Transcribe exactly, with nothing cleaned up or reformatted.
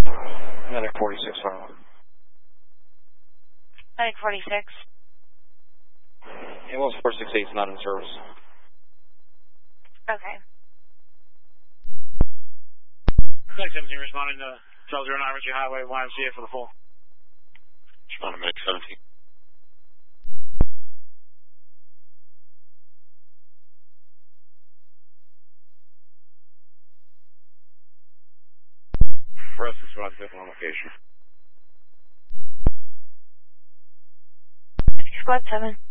Medic forty-six, Harlow. Medic forty-six. Ambulance four six eight is not in service. Okay. Medic seventeen responding to twelve oh nine Ritchie Highway, Y M C A for the full. Respond to Medic seventeen. Rest is about to on location. Squad seven.